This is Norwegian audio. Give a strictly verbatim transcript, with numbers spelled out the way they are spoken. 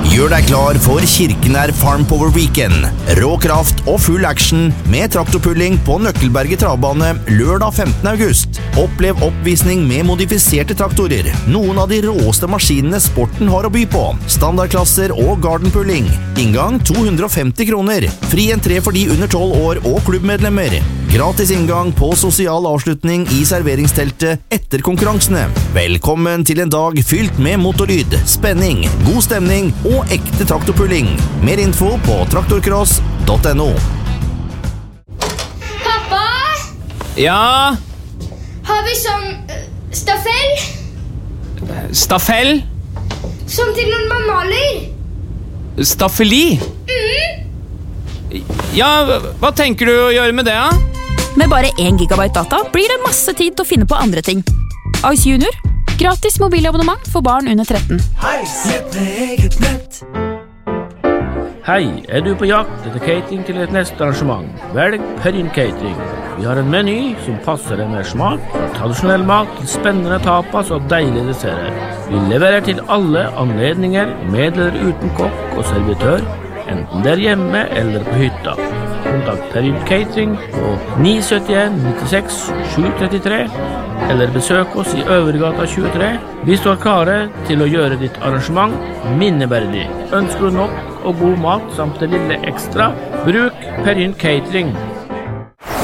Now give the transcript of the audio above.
Gjør deg klar for Kirkenær Farm Power Weekend. Rå kraft og full action med traktorpulling på Nøkkelberget travbane lørdag femtende august. Opplev oppvisning med modifiserte traktorer. Noen av de råeste maskinene sporten har å by på. Standardklasser og gardenpulling. Inngang to hundre og femti kroner. Fri entré for de under tolv år og klubbmedlemmer. Gratis inngang på sosial avslutning i serveringsteltet etter konkurransene. Velkommen til en dag fylt med motorlyd, spenning, god stemning og ekte traktorpulling. Mer info på traktorcross punktum no. Pappa? Ja? Har vi sånn uh, staffell? Staffell? Som til når man maler? Staffeli? Mm. Ja, hva tenker du å gjøre med det, da? Med bare én gigabyte data blir det masse tid til å finne på andre ting. Ice Junior. Gratis mobilabonnement for barn under tretten. Hei, er du på jakt etter catering til et neste arrangement? Velg Perrin Catering. Vi har en meny som passer deg med smak, fra tradisjonell mat til spennende tapas og deilige desserter. Vi leverer til alle anledninger, med eller uten kokk og servitør, enten det er hjemme eller på hytta. Kontakt Perrin Catering på ni sytti en nittiseks sju trettitre eller besøk oss i Øvergata tjuetre. Vi står klare til å gjøre ditt arrangement minneverdig. Ønsker du nok og god mat samt det lille ekstra? Bruk Perrin Catering.